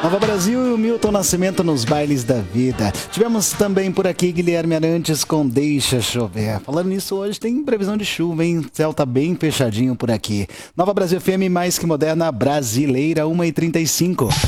Nova Brasil e o Milton Nascimento nos bailes da vida. Tivemos também por aqui Guilherme Arantes com Deixa Chover. Falando nisso, hoje tem previsão de chuva, hein? O céu tá bem fechadinho por aqui. Nova Brasil FM, mais que moderna, brasileira, 1h35.